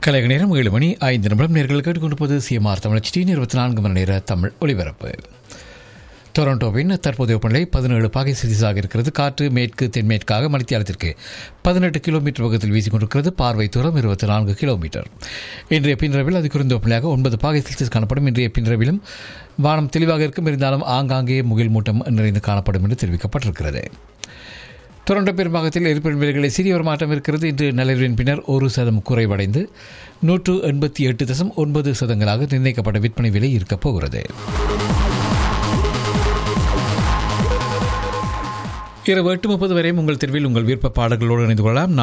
கலைக நேரம் 7 மணி 5 நிமிடம். நேர்கள் கேட்டுக்கொண்டிருப்பது சிஎம்ஆர் தமிழ் HT 24 மணி நேர தமிழ் ஒலிபரப்பு. டொரண்டோவின் தற்போதைய வெப்பநிலை 17 பாகை செல்சியஸாக இருக்கிறது. காற்று மேற்கு தென்மேற்காக மணித்தியாலத்திற்கு 18 கிலோமீட்டர் வேகத்தில் வீசிக்கொண்டிருக்கிறது. பார்வை தூரம் 24 கிலோமீட்டர். இன்றைய பின்ரவில் அது குறைந்த வெப்பநிலையாக 9 பாகை செல்சியஸ் காணப்படும். இன்றைய பின்ரவிலும் வானம் தெளிவாக இருக்கும், இருந்தாலும் ஆங்காங்கே முகில் மூட்டம் நிறைந்து காணப்படும் என்று தெரிவிக்கப்பட்டிருக்கிறது. டொரண்டோ பெரும்பாகத்தில் எரிபொருள் விலைகளில் சிறிய ஒரு மாற்றம் இருக்கிறது. இன்று நள்ளிரவின் பின்னர் 1% குறைவடைந்து 188.9% நிர்ணயிக்கப்பட்ட விற்பனை விலை இருக்கப் போகிறது. இரவு 8:30 வரையும் உங்கள் தெருவில் உங்கள் விருப்ப பாடல்களோடு இணைந்து கொள்ளலாம்.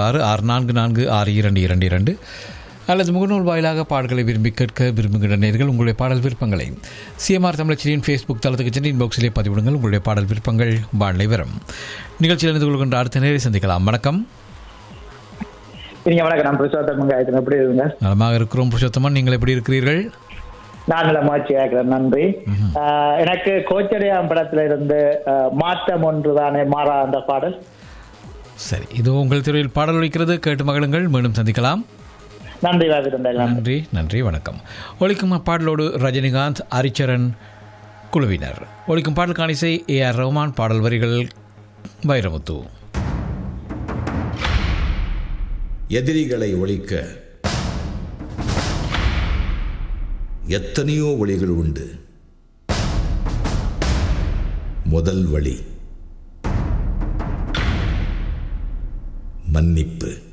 4166446222 அல்லது முகநூல் வாயிலாக பாடல்களை விரும்பி கேட்க விரும்புகின்ற நேயர்கள் உங்களுடைய பாடல் விருப்பங்களை சிஎம்ஆர் தமிழச்சியின் ஃபேஸ்புக் தளத்துக்கு சென்று இன்பாக்ஸிலே பதிவிடுங்கள். உங்களுடைய பாடல் விருப்பங்கள் வானிலை வரும். நிகழ்ச்சியில் இணைந்து கொள்கின்ற அடுத்த நேரை சந்திக்கலாம். வணக்கம். வணக்கம். நான் புருஷோத்தமன் காயத்ரி. எப்படி இருக்குங்க? நலமாக இருக்கிறோம் புருஷோத்தமன், நீங்கள் எப்படி இருக்கிறீர்கள்? நான் நல்ல முயற்சி ஆகிறேன், நன்றி. எனக்கு கோச்சடையாம் படத்துல இருந்து மாற்றம் ஒன்று தானே மாறா அந்த பாடல். சரி, இது உங்கள் தெருவில் பாடல் ஒலிக்கிறது, கேட்டு மகிழுங்கள். மீண்டும் சந்திக்கலாம். நன்றி. நன்றி நன்றி, வணக்கம். ஒலிக்கும் பாடலோடு ரஜினிகாந்த், ஹரிச்சரன் குழுவினர். ஒலிக்கும் பாடல் காணிசை AR ரஹ்மான், பாடல் வரிகள் வைரமுத்து. எதிரிகளை ஒழிக்க எத்தனையோ வழிகள் உண்டு. முதல் வழி மன்னிப்பு.